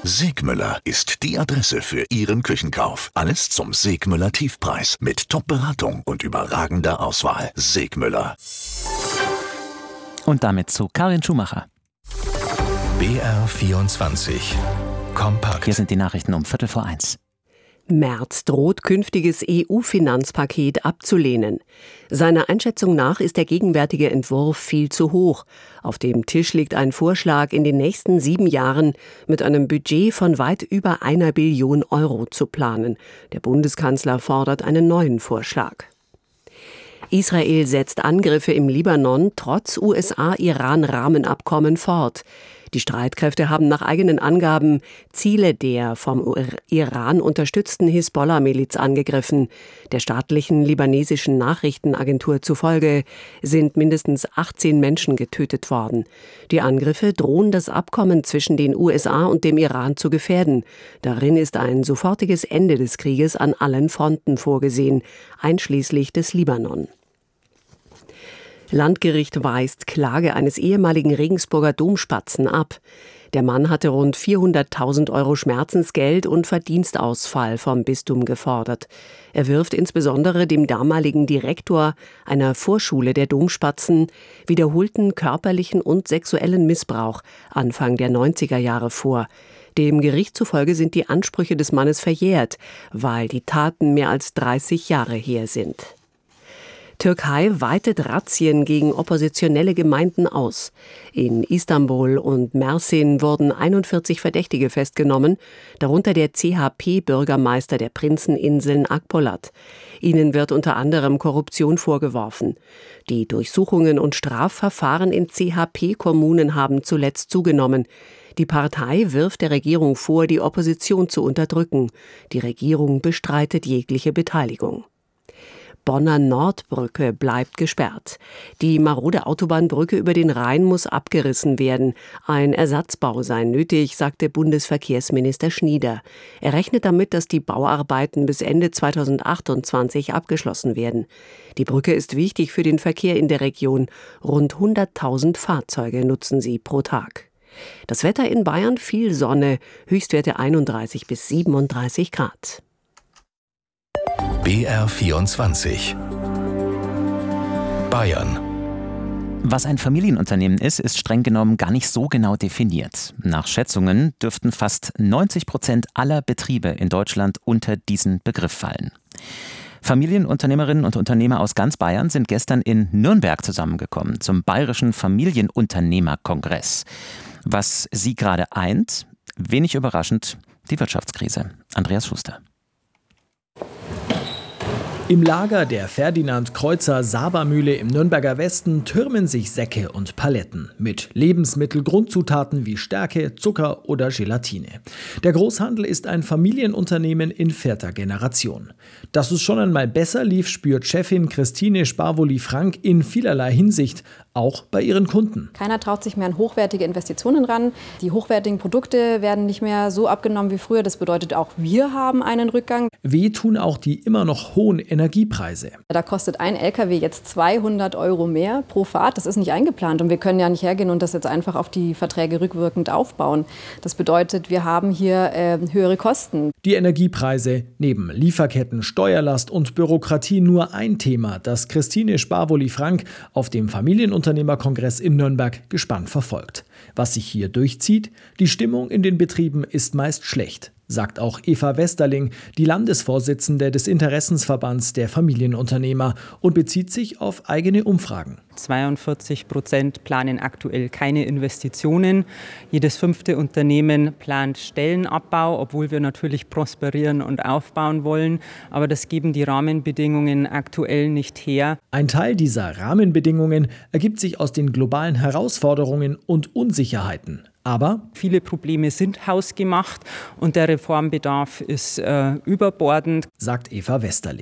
Segmüller ist die Adresse für Ihren Küchenkauf. Alles zum Segmüller Tiefpreis mit Top-Beratung und überragender Auswahl. Segmüller. Und damit zu Karin Schumacher. BR24 Kompakt. Hier sind die Nachrichten um 12:45. Merz droht, künftiges EU-Finanzpaket abzulehnen. Seiner Einschätzung nach ist der gegenwärtige Entwurf viel zu hoch. Auf dem Tisch liegt ein Vorschlag, in den nächsten 7 Jahren mit einem Budget von weit über 1 Billion Euro zu planen. Der Bundeskanzler fordert einen neuen Vorschlag. Israel setzt Angriffe im Libanon trotz USA-Iran-Rahmenabkommen fort. Die Streitkräfte haben nach eigenen Angaben Ziele der vom Iran unterstützten Hisbollah-Miliz angegriffen. Der staatlichen libanesischen Nachrichtenagentur zufolge sind mindestens 18 Menschen getötet worden. Die Angriffe drohen das Abkommen zwischen den USA und dem Iran zu gefährden. Darin ist ein sofortiges Ende des Krieges an allen Fronten vorgesehen, einschließlich des Libanon. Landgericht weist Klage eines ehemaligen Regensburger Domspatzen ab. Der Mann hatte rund 400.000 Euro Schmerzensgeld und Verdienstausfall vom Bistum gefordert. Er wirft insbesondere dem damaligen Direktor einer Vorschule der Domspatzen wiederholten körperlichen und sexuellen Missbrauch Anfang der 90er Jahre vor. Dem Gericht zufolge sind die Ansprüche des Mannes verjährt, weil die Taten mehr als 30 Jahre her sind. Türkei weitet Razzien gegen oppositionelle Gemeinden aus. In Istanbul und Mersin wurden 41 Verdächtige festgenommen, darunter der CHP-Bürgermeister der Prinzeninseln Akpolat. Ihnen wird unter anderem Korruption vorgeworfen. Die Durchsuchungen und Strafverfahren in CHP-Kommunen haben zuletzt zugenommen. Die Partei wirft der Regierung vor, die Opposition zu unterdrücken. Die Regierung bestreitet jegliche Beteiligung. Bonner Nordbrücke bleibt gesperrt. Die marode Autobahnbrücke über den Rhein muss abgerissen werden. Ein Ersatzbau sei nötig, sagte Bundesverkehrsminister Schnieder. Er rechnet damit, dass die Bauarbeiten bis Ende 2028 abgeschlossen werden. Die Brücke ist wichtig für den Verkehr in der Region. Rund 100.000 Fahrzeuge nutzen sie pro Tag. Das Wetter in Bayern: viel Sonne, Höchstwerte 31 bis 37 Grad. BR24 Bayern. Was ein Familienunternehmen ist streng genommen gar nicht so genau definiert. Nach Schätzungen dürften fast 90% aller Betriebe in Deutschland unter diesen Begriff fallen. Familienunternehmerinnen und Unternehmer aus ganz Bayern sind gestern in Nürnberg zusammengekommen zum Bayerischen Familienunternehmerkongress. Was sie gerade eint, wenig überraschend, die Wirtschaftskrise. Andreas Schuster. Im Lager der Ferdinand-Kreuzer-Saber-Mühle im Nürnberger Westen türmen sich Säcke und Paletten mit Lebensmittelgrundzutaten wie Stärke, Zucker oder Gelatine. Der Großhandel ist ein Familienunternehmen in 4. Generation. Dass es schon einmal besser lief, spürt Chefin Christine Sparvoli-Frank in vielerlei Hinsicht, auch bei ihren Kunden. Keiner traut sich mehr an hochwertige Investitionen ran. Die hochwertigen Produkte werden nicht mehr so abgenommen wie früher. Das bedeutet, auch wir haben einen Rückgang. Weh tun auch die immer noch hohen Energiepreise. Da kostet ein LKW jetzt 200 Euro mehr pro Fahrt. Das ist nicht eingeplant. Und wir können ja nicht hergehen und das jetzt einfach auf die Verträge rückwirkend aufbauen. Das bedeutet, wir haben hier höhere Kosten. Die Energiepreise, neben Lieferketten, Steuerlast und Bürokratie nur ein Thema, das Christine Sparvoli-Frank auf dem Familienunternehmerkongress in Nürnberg gespannt verfolgt. Was sich hier durchzieht: die Stimmung in den Betrieben ist meist schlecht, sagt auch Eva Westerling, die Landesvorsitzende des Interessensverbands der Familienunternehmer, und bezieht sich auf eigene Umfragen. 42% planen aktuell keine Investitionen. Jedes 5. Unternehmen plant Stellenabbau, obwohl wir natürlich prosperieren und aufbauen wollen. Aber das geben die Rahmenbedingungen aktuell nicht her. Ein Teil dieser Rahmenbedingungen ergibt sich aus den globalen Herausforderungen und Unsicherheiten. Aber viele Probleme sind hausgemacht und der Reformbedarf ist überbordend, sagt Eva Westerling.